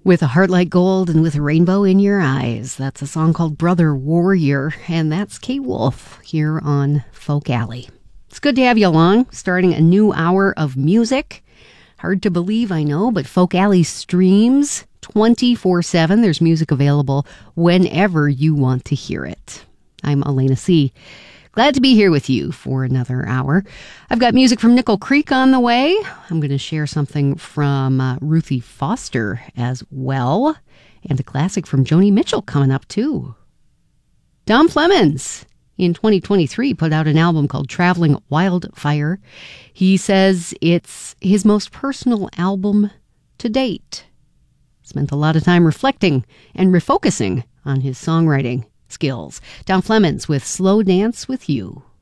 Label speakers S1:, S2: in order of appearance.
S1: With a heart like gold and with a rainbow in your eyes. That's a song called Brother Warrior, and that's Kay Wolf here on Folk Alley. It's good to have you along, starting a new hour of music. Hard to believe, I know, but Folk Alley streams 24/7. There's music available whenever you want to hear it. I'm Elena C. Glad to be here with you for another hour. I've got music from Nickel Creek on the way. I'm going to share something from Ruthie Foster as well. And a classic from Joni Mitchell coming up too. Dom Flemons in 2023 put out an album called Traveling Wildfire. He says it's his most personal album to date. Spent a lot of time reflecting and refocusing on his songwriting skills. Dom Flemons with Slow Dance with You.